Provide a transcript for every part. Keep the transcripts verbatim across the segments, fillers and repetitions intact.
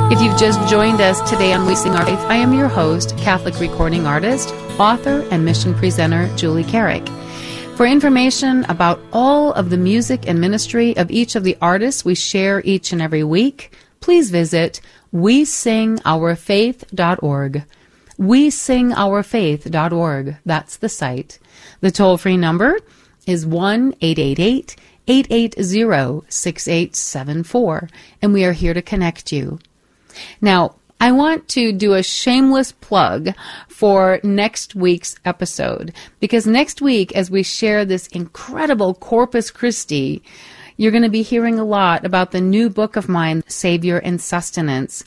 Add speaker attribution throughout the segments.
Speaker 1: If you've just joined us today on We Sing Our Faith, I am your host, Catholic recording artist, author, and mission presenter, Julie Carrick. For information about all of the music and ministry of each of the artists we share each and every week, please visit we sing our faith dot org. we sing our faith dot org. That's the site. The toll-free number is one eight eight eight, eight eight zero, six eight seven four, and we are here to connect you. Now, I want to do a shameless plug for next week's episode, because next week, as we share this incredible Corpus Christi, you're going to be hearing a lot about the new book of mine, Savior and Sustenance,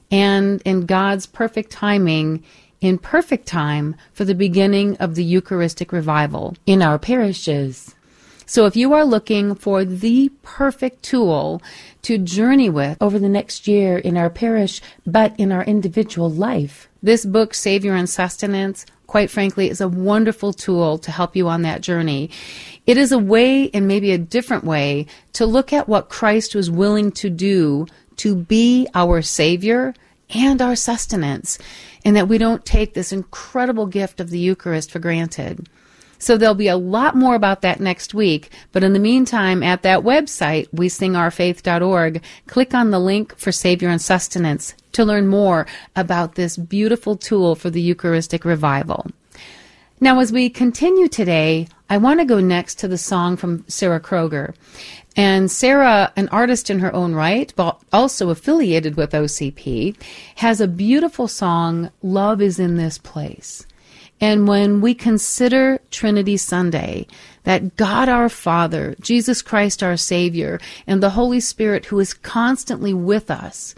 Speaker 1: and in God's perfect timing, in perfect time for the beginning of the Eucharistic revival in our parishes. So if you are looking for the perfect tool to journey with over the next year in our parish, but in our individual life, this book, Savior and Sustenance, quite frankly, is a wonderful tool to help you on that journey. It is a way, and maybe a different way, to look at what Christ was willing to do to be our Savior and our sustenance, and that we don't take this incredible gift of the Eucharist for granted. So there'll be a lot more about that next week, but in the meantime, at that website, we sing our faith dot org, click on the link for Savior and Sustenance to learn more about this beautiful tool for the Eucharistic revival. Now, as we continue today, I want to go next to the song from Sarah Kroger. And Sarah, an artist in her own right, but also affiliated with O C P, has a beautiful song, Love is in This Place. And when we consider Trinity Sunday, that God our Father, Jesus Christ our Savior, and the Holy Spirit who is constantly with us,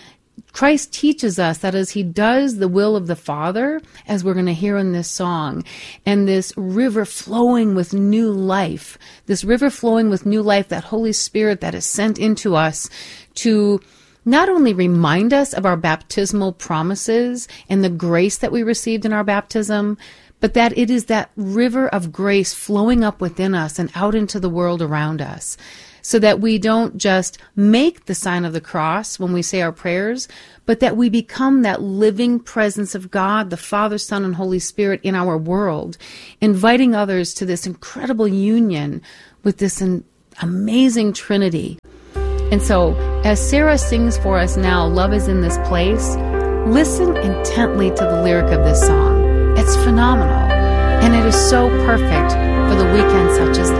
Speaker 1: Christ teaches us that as he does the will of the Father, as we're going to hear in this song, and this river flowing with new life, this river flowing with new life, that Holy Spirit that is sent into us to not only remind us of our baptismal promises and the grace that we received in our baptism, but that it is that river of grace flowing up within us and out into the world around us, so that we don't just make the sign of the cross when we say our prayers, but that we become that living presence of God, the Father, Son, and Holy Spirit in our world, inviting others to this incredible union with this an amazing Trinity. And so, as Sarah sings for us now, Love is in This Place, listen intently to the lyric of this song. It's phenomenal, and it is so perfect for the weekend such as this.